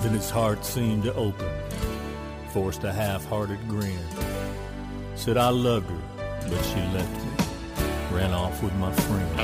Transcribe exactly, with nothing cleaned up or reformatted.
Then his heart seemed to open, forced a half-hearted grin. Said I loved her, but she left me, ran off with my friend.